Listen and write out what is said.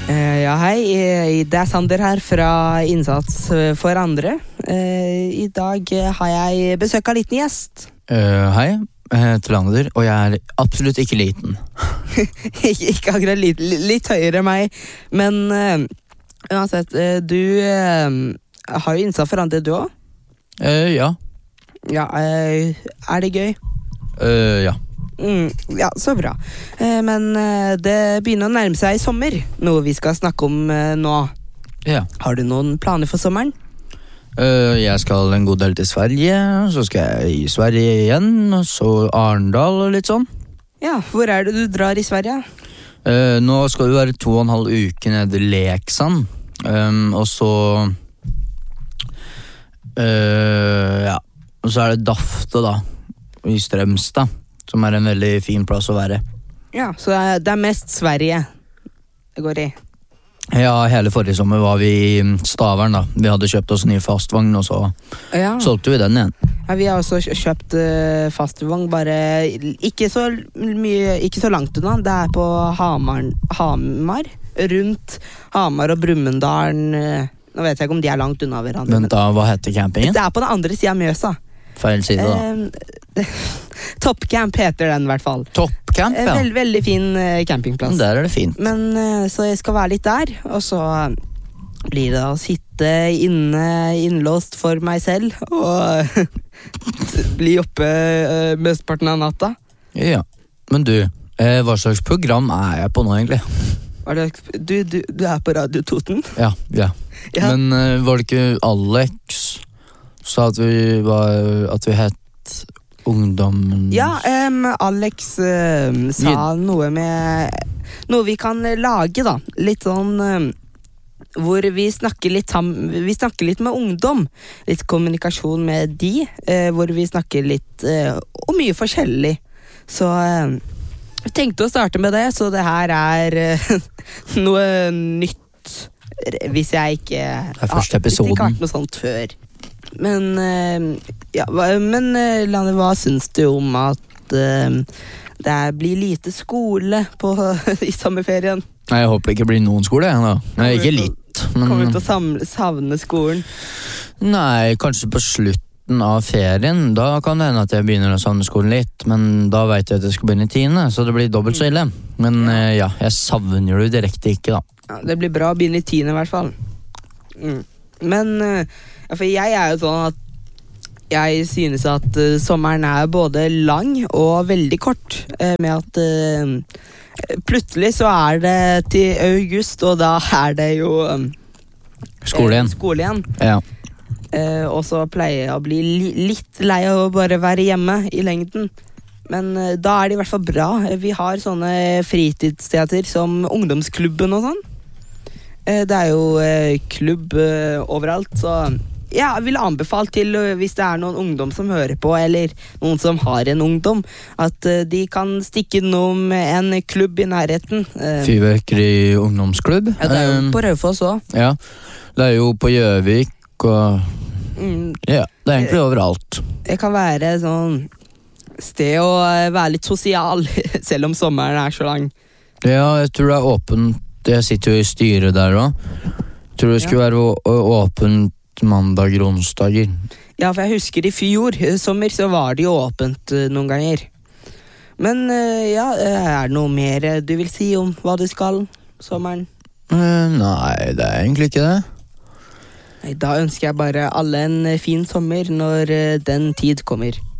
Ja, hei. Det Sander her fra Innsats for andre. I dag har jeg besøk av liten gjest. Hei, jeg heter Lander, og jeg absolutt ikke liten. Ikke akkurat litt høyere enn meg, men uansett, du har jo Innsats for andre, du også? Ja. Ja, er det gøy? Ja. Ja, så bra. Men det begynner å nærme seg sommer, noe vi skal snakke om nå. Ja. Har du noen planer for sommeren? Jeg skal en god del til Sverige, så skal jeg i Sverige igjen, og så Arendal og litt sånn. Ja, hvor er det du drar i Sverige? Nå skal vi være 2,5 uker nede i Leksand, og så ja, og så er det Dafte da, i Strømstad, som er en veldig fin plass å være. Ja, så det er mest Sverige det går i. Ja, hele forrige sommer var vi i Stavern da. Vi hadde kjøpt oss en ny fastvogn, og så solgte vi den igjen. Ja, vi har også kjøpt fastvogn, bare ikke så mye, ikke så langt unna. Det er på Hamar, rundt Hamar og Brumunddal. Nå vet jeg ikke om de er langt unna hverandre. Vent da, hva heter campingen? Det er på den andre siden av Mjøsa. Feil side da. Toppcamp heter den i hvert fall. Toppcamp, ja. Veldig fin campingplass. Der er det fint. Men så jeg skal være litt der, og så blir det å sitte innlåst for meg selv og bli oppe mesteparten av natta. Ja, men du, hva slags program er jeg på nå egentlig? Du er på Radio Toten? Ja. Men var det ikke Alex sa at vi het Ungdommen? Ja, Alex sa noe vi kan lage da. Litt sånn hvor vi snakker litt med ungdom. Litt kommunikasjon med de, hvor vi snakker litt om mye forskjellig. Så jeg tenkte å starte med det, så det her er noe nytt. Hvis jeg ikke det er første episoden. Ikke vært noe sånt før. Men Lane, hva syns du om at det blir lite skole i sommerferien? Nei, jeg håper det ikke blir noen skole da. Nei, ikke litt, men kommer du til å savne skolen? Nei, kanskje på slutten av ferien. Da kan det hende at jeg begynner å savne skolen litt, men da vet jeg at jeg skal begynne i 10., så det blir dobbelt så ille. Men ja, jeg savner det direkte ikke da. Ja, det blir bra å begynne i 10. i hvert fall. Men for jeg er jo sånn at jeg synes at sommeren er både lang og veldig kort, med at plutselig så er det til august, og da er det jo skole igjen. Ja. Og så pleier jeg å bli litt lei av å bare være hjemme i lengden. Men da er det i hvert fall bra. Vi har sånne fritidssteder som ungdomsklubben og sånn. Det er jo klubb overalt, så jeg vil anbefale til, hvis det er noen ungdom som hører på, eller noen som har en ungdom, at de kan stikke innom en klubb i nærheten. Fyrverkeri ungdomsklubb? Ja, det er jo på Raufoss også. Ja, det er jo på Gjøvik, og ja, det er egentlig overalt. Det kan være sånn sted å være litt sosial, selv om sommeren er så lang. Ja, jeg tror det er åpent. Jeg sitter jo i styret der også. Jeg tror det skulle være åpent mandag og onsdager. Ja, for jeg husker i fjor sommer så var det jo åpent noen ganger. Men ja, er det noe mer du vil si om hva du skal sommeren? Nei, det er egentlig ikke det. Nei, da ønsker jeg bare alle en fin sommer når den tid kommer.